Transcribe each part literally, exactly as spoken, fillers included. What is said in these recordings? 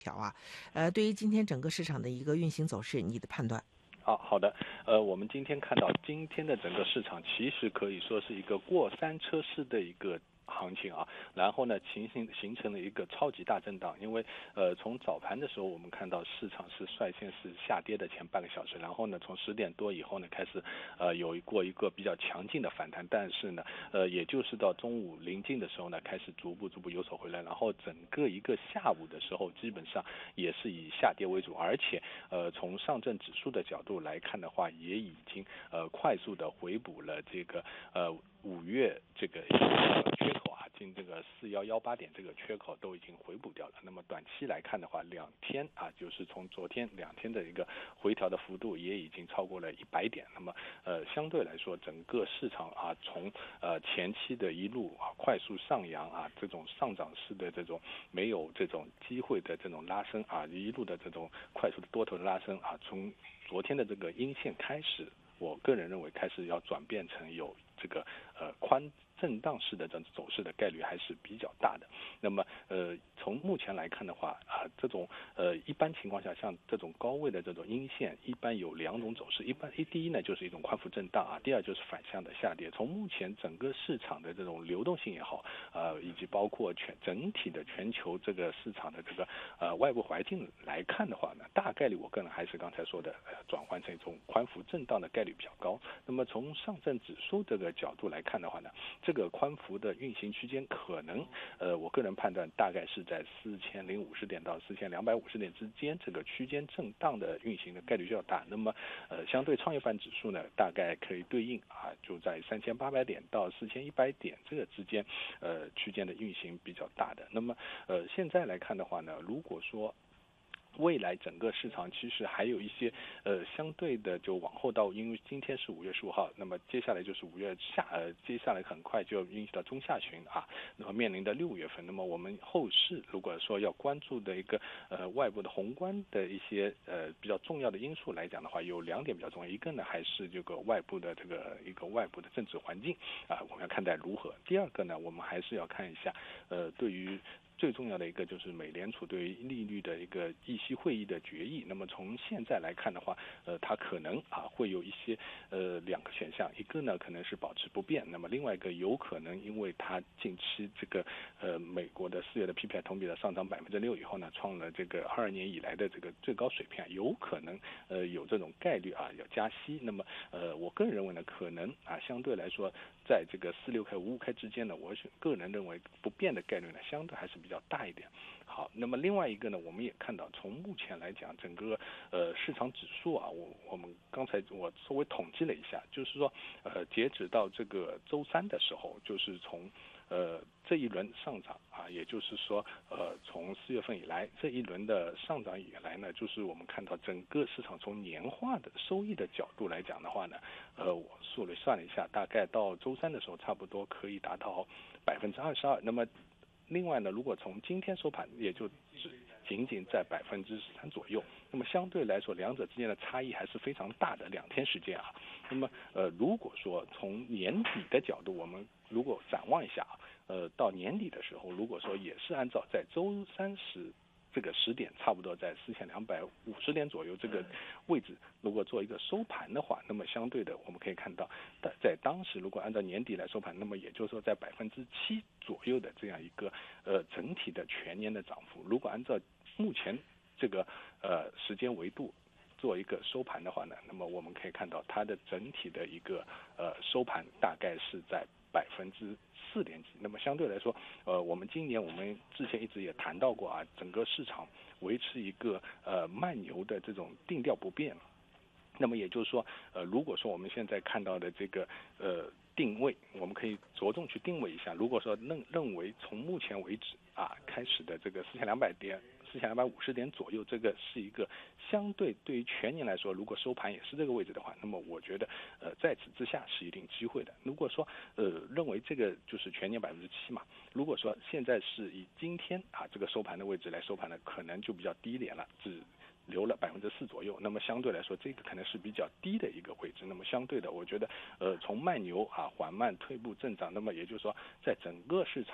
条啊，呃，对于今天整个市场的一个运行走势，你的判断？ 啊，好的，呃，我们今天看到今天的整个市场其实可以说是一个过山车式的一个行情啊，然后呢，形形形成了一个超级大震荡，因为呃，从早盘的时候我们看到市场是率先是下跌的前半个小时，然后呢，从十点多以后呢，开始呃有过一个比较强劲的反弹，但是呢，呃，也就是到中午临近的时候呢，开始逐步逐步有所回来，然后整个一个下午的时候，基本上也是以下跌为主，而且呃，从上证指数的角度来看的话，也已经呃快速的回补了这个呃五月这个缺口啊，进这个四幺幺八点这个缺口都已经回补掉了。那么短期来看的话，两天啊，就是从昨天两天的一个回调的幅度也已经超过了一百点。那么呃，相对来说，整个市场啊，从呃前期的一路啊快速上扬啊，这种上涨式的这种没有这种机会的这种拉升啊，一路的这种快速的多头的拉升啊，从昨天的这个阴线开始，我个人认为开始要转变成有这个呃宽震荡式的这种走势的概率还是比较大的。那么呃从目前来看的话啊、呃，这种呃一般情况下像这种高位的这种阴线，一般有两种走势，一般一第一呢就是一种宽幅震荡啊，第二就是反向的下跌。从目前整个市场的这种流动性也好，呃以及包括全整体的全球这个市场的这个呃外部环境来看的话呢，大概率我个人还是刚才说的呃转换成一种宽幅震荡的概率比较高。那么从上证指数这个角度来看的话呢，这个宽幅的运行区间可能呃我个人判断大概是在四千零五十点到四千两百五十点之间，这个区间震荡的运行的概率较大。那么呃相对创业板指数呢，大概可以对应啊就在三千八百点到四千一百点这个之间呃区间的运行比较大的。那么呃现在来看的话呢，如果说未来整个市场其实还有一些呃相对的就往后到，因为今天是五月十五号，那么接下来就是五月下呃接下来很快就要运行到中下旬啊，那么面临的六月份，那么我们后市如果说要关注的一个呃外部的宏观的一些呃比较重要的因素来讲的话，有两点比较重要，一个呢还是这个外部的这个一个外部的政治环境啊，我们要看待如何。第二个呢，我们还是要看一下呃对于最重要的一个就是美联储对于利率的一个议息会议的决议。那么从现在来看的话，呃，它可能啊会有一些呃两个选项，一个呢可能是保持不变，那么另外一个有可能因为它近期这个呃美国的四月的 P P I 同比的上涨百分之六以后呢，创了这个二二年以来的这个最高水平，有可能呃有这种概率啊要加息。那么呃我个人认为呢，可能啊相对来说，在这个四六开五五开之间呢，我个人认为不变的概率呢相对还是比较大一点。好，那么另外一个呢，我们也看到，从目前来讲，整个呃市场指数啊，我我们刚才我稍微统计了一下，就是说呃截止到这个周三的时候，就是从呃这一轮上涨啊，也就是说呃从四月份以来这一轮的上涨以来呢，就是我们看到整个市场从年化的收益的角度来讲的话呢，呃我数了算了一下，大概到周三的时候，差不多可以达到百分之二十二。那么另外呢，如果从今天收盘，也就只仅仅在百分之十三左右，那么相对来说，两者之间的差异还是非常大的，两天时间啊。那么呃，如果说从年底的角度，我们如果展望一下啊，呃，到年底的时候，如果说也是按照在周三时这个时点差不多在四千两百五十点左右这个位置，如果做一个收盘的话，那么相对的我们可以看到，在在当时如果按照年底来收盘，那么也就是说在百分之七左右的这样一个呃整体的全年的涨幅。如果按照目前这个呃时间维度做一个收盘的话呢，那么我们可以看到它的整体的一个呃收盘大概是在百分之四点几。那么相对来说，呃，我们今年我们之前一直也谈到过啊，整个市场维持一个呃慢牛的这种定调不变。那么也就是说，呃，如果说我们现在看到的这个呃定位，我们可以着重去定位一下。如果说认认为从目前为止啊开始的这个四千两百点、四千两百五十点左右，这个是一个相对对于全年来说，如果收盘也是这个位置的话，那么我觉得呃在此之下是一定机会的。如果说呃认为这个就是全年百分之七嘛，如果说现在是以今天啊这个收盘的位置来收盘的，可能就比较低廉了，只留了百分之四左右，那么相对来说，这个可能是比较低的一个位置。那么相对的，我觉得，呃，从慢牛啊缓慢退步增长，那么也就是说，在整个市场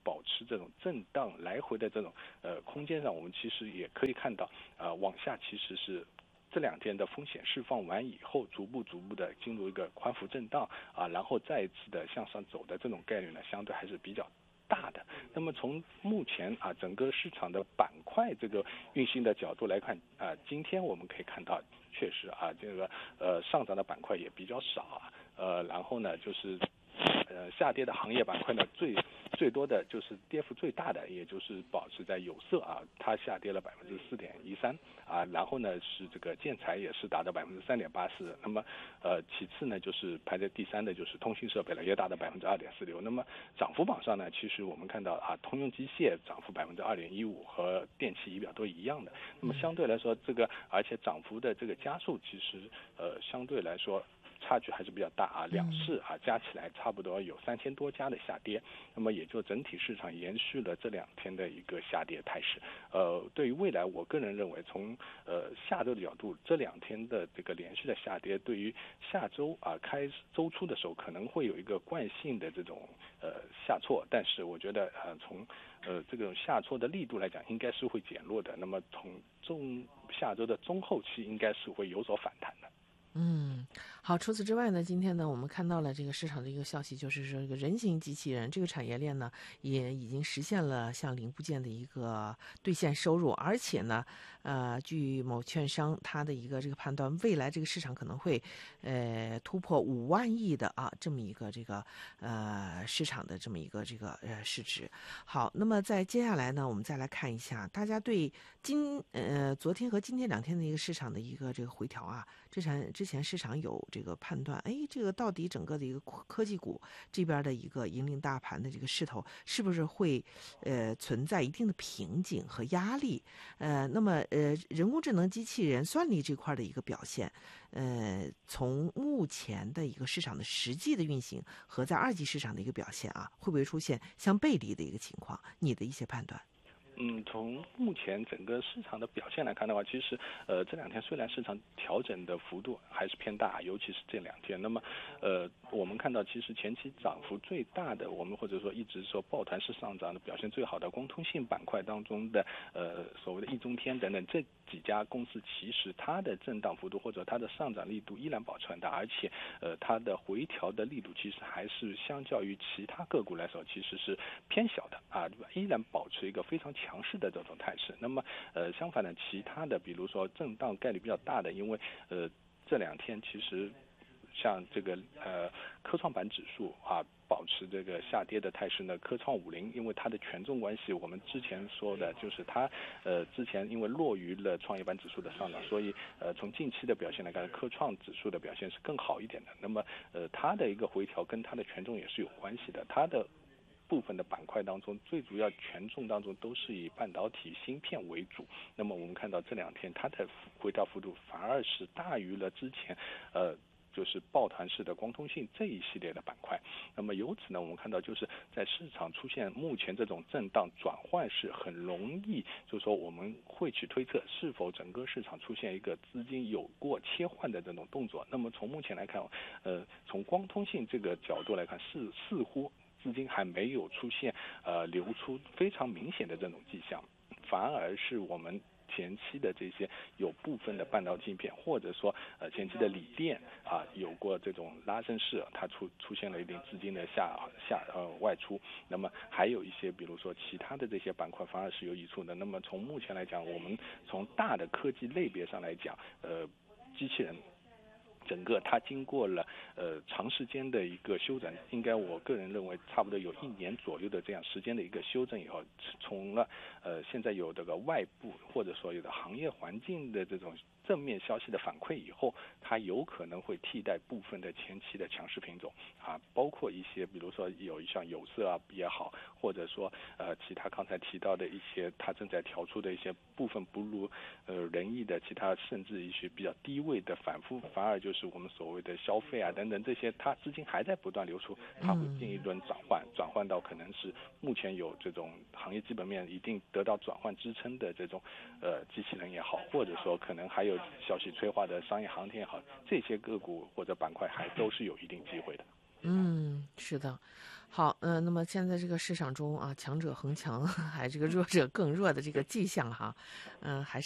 保持这种震荡来回的这种呃空间上，我们其实也可以看到，呃，往下其实是这两天的风险释放完以后，逐步逐步的进入一个宽幅震荡啊，然后再一次的向上走的这种概率呢，相对还是比较大的。那么从目前啊整个市场的板块这个运行的角度来看啊，今天我们可以看到，确实啊这个呃上涨的板块也比较少啊，呃然后呢就是呃下跌的行业板块呢最最多的就是跌幅最大的，也就是保持在有色啊，它下跌了百分之四点一三啊，然后呢是这个建材也是达到百分之三点八四，那么呃其次呢就是排在第三的就是通信设备了，也达到百分之二点四六。那么涨幅榜上呢，其实我们看到啊，通用机械涨幅百分之二点一五，和电气仪表都一样的。那么相对来说，这个而且涨幅的这个加速，其实呃相对来说差距还是比较大啊，两市啊加起来差不多有三千多家的下跌，那么也就整体市场延续了这两天的一个下跌态势。呃，对于未来，我个人认为从呃下周的角度，这两天的这个连续的下跌，对于下周啊开周初的时候可能会有一个惯性的这种呃下挫，但是我觉得呃从呃这种下挫的力度来讲，应该是会减弱的。那么从中下周的中后期应该是会有所反弹的。 嗯，好。除此之外呢，今天呢，我们看到了这个市场的一个消息，就是说这个人形机器人这个产业链呢，也已经实现了像零部件的一个兑现收入，而且呢，呃，据某券商他的一个这个判断，未来这个市场可能会呃突破五万亿的啊这么一个这个呃市场的这么一个这个呃市值。好，那么在接下来呢，我们再来看一下大家对今呃昨天和今天两天的一个市场的一个这个回调啊，之前之前市场有这个判断，哎，这个到底整个的一个科技股这边的一个引领大盘的这个势头是不是会呃存在一定的瓶颈和压力？呃，那么呃人工智能机器人算力这块的一个表现，呃，从目前的一个市场的实际的运行和在二级市场的一个表现啊，会不会出现相背离的一个情况？你的一些判断？ 嗯，从目前整个市场的表现来看的话，其实呃这两天虽然市场调整的幅度还是偏大，尤其是这两天，那么呃我们看到其实前期涨幅最大的，我们或者说一直说抱团式上涨的表现最好的光通信板块当中的呃所谓的易中天等等这几家公司，其实它的震荡幅度或者它的上涨力度依然保持很大，而且呃它的回调的力度其实还是相较于其他个股来说其实是偏小的啊，依然保持一个非常强强势的这种态势。那么呃相反的，其他的比如说震荡概率比较大的，因为呃这两天其实像这个呃科创板指数啊保持这个下跌的态势呢，科创五零因为它的权重关系，我们之前说的就是它呃之前因为落于了创业板指数的上涨，所以呃从近期的表现来看，科创指数的表现是更好一点的。那么呃它的一个回调跟它的权重也是有关系的，它的部分的板块当中，最主要权重当中都是以半导体芯片为主。那么我们看到这两天它的回调幅度反而是大于了之前，呃。就是抱团式的光通信这一系列的板块，那么由此呢，我们看到就是在市场出现目前这种震荡转换是很容易，就是说我们会去推测是否整个市场出现一个资金有过切换的这种动作。那么从目前来看，呃，从光通信这个角度来看，是似乎资金还没有出现呃流出非常明显的这种迹象，反而是我们前期的这些有部分的半导体芯片，或者说呃前期的锂电啊有过这种拉升式，它出出现了一定资金的下下呃外出。那么还有一些比如说其他的这些板块反而是有益处的。那么从目前来讲，我们从大的科技类别上来讲，呃机器人整个它经过了呃长时间的一个休整，应该我个人认为差不多有一年左右的这样时间的一个休整以后，从了呃现在有这个外部或者说有的行业环境的这种正面消息的反馈以后，它有可能会替代部分的前期的强势品种啊，包括一些比如说有像有色啊也好，或者说呃其他刚才提到的一些它正在调出的一些部分不如呃人意的其他甚至一些比较低位的反复，反而就是我们所谓的消费啊等等这些，它资金还在不断流出，它会进一轮转换，转换到可能是目前有这种行业基本面一定得到转换支撑的这种呃机器人也好，或者说可能还有。消息催化的商业航天也好，这些个股或者板块还都是有一定机会的。 嗯，是的。好，呃，那么现在这个市场中啊，强者恒强，还这个弱者更弱的这个迹象哈，嗯、还是。